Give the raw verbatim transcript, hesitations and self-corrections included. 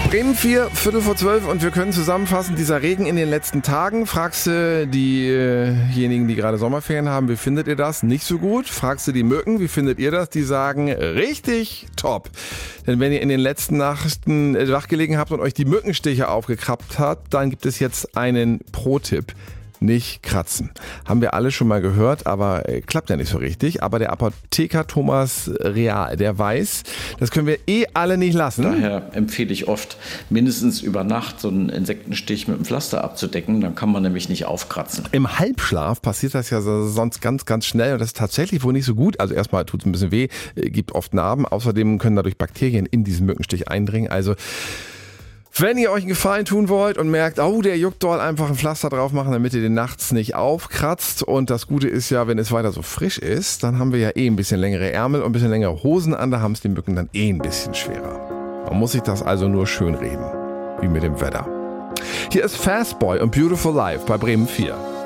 Bremen vier, Viertel vor zwölf und wir können zusammenfassen, dieser Regen in den letzten Tagen. Fragst du diejenigen, die gerade Sommerferien haben, wie findet ihr das? Nicht so gut. Fragst du die Mücken, wie findet ihr das? Die sagen, richtig top. Denn wenn ihr in den letzten Nachrichten wachgelegen habt und euch die Mückenstiche aufgekrabbt habt, dann gibt es jetzt einen Pro-Tipp. Nicht kratzen. Haben wir alle schon mal gehört, aber äh, klappt ja nicht so richtig. Aber der Apotheker Thomas Real, der weiß, das können wir eh alle nicht lassen. Daher empfehle ich oft, mindestens über Nacht so einen Insektenstich mit einem Pflaster abzudecken. Dann kann man nämlich nicht aufkratzen. Im Halbschlaf passiert das ja sonst ganz, ganz schnell und das ist tatsächlich wohl nicht so gut. Also erstmal tut es ein bisschen weh, äh, gibt oft Narben. Außerdem können dadurch Bakterien in diesen Mückenstich eindringen. Also wenn ihr euch einen Gefallen tun wollt und merkt, oh, der juckt doll, einfach ein Pflaster drauf machen, damit ihr den nachts nicht aufkratzt. Und das Gute ist ja, wenn es weiter so frisch ist, dann haben wir ja eh ein bisschen längere Ärmel und ein bisschen längere Hosen an, da haben es die Mücken dann eh ein bisschen schwerer. Man muss sich das also nur schön reden, wie mit dem Wetter. Hier ist Fastboy und Beautiful Life bei Bremen vier.